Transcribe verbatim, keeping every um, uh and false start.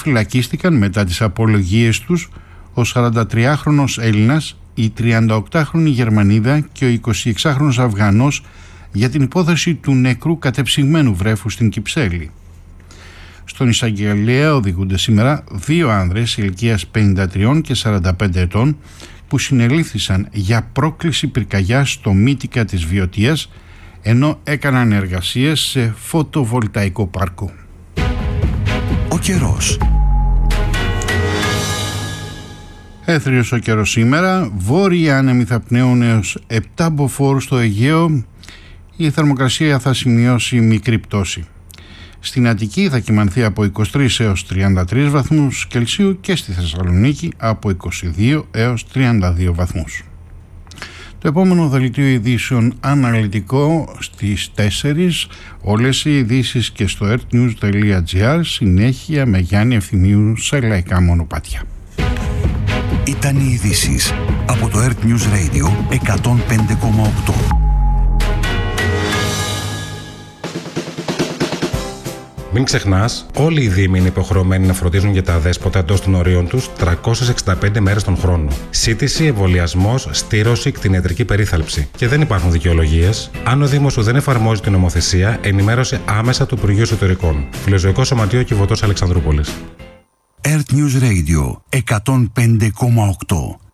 φυλακίστηκαν μετά τις απολογίες τους ο σαραντατριάχρονος Έλληνας, η τριανταοκτάχρονη Γερμανίδα και ο εικοσιεξάχρονος Αφγανός για την υπόθεση του νεκρού κατεψυγμένου βρέφου στην Κυψέλη. Στον εισαγγελέα οδηγούνται σήμερα δύο άνδρες ηλικίας πενήντα τρία και σαράντα πέντε ετών που συνελήφθησαν για πρόκληση πυρκαγιάς στο Μύτικα της Βιωτίας, ενώ έκαναν εργασίες σε φωτοβολταϊκό πάρκο. Ο καιρός. Έθριος ο καιρός σήμερα. Βόρειοι άνεμοι θα πνέουν έως επτά μποφόρ στο Αιγαίο. Η θερμοκρασία θα σημειώσει μικρή πτώση. Στην Αττική θα κυμανθεί από είκοσι τρεις έως τριάντα τρεις βαθμούς Κελσίου και στη Θεσσαλονίκη από είκοσι δύο έως τριάντα δύο βαθμούς. Το επόμενο δελτίο ειδήσεων αναλυτικό στις τέσσερις. Όλες οι ειδήσεις και στο ertnews τελεία gr. Συνέχεια με Γιάννη Ευθυμίου σε λαϊκά μονοπάτια. Ήταν οι ειδήσεις από το Earth News Radio εκατόν πέντε κόμμα οκτώ. Μην ξεχνάς, όλοι οι δήμοι είναι υποχρεωμένοι να φροντίζουν για τα αδέσποτα εντός των ορίων τους τριακόσιες εξήντα πέντε μέρες τον χρόνο. Σύντηση, εμβολιασμός, στήρωση, κτηνιατρική περίθαλψη. Και δεν υπάρχουν δικαιολογίες. Αν ο Δήμος σου δεν εφαρμόζει την νομοθεσία, ενημέρωσε άμεσα του Υπουργείου Εσωτερικών. Φιλοζωικό Σωματείο Κιβωτός Αλεξανδρούπολης. Earth News Radio εκατόν πέντε κόμμα οκτώ.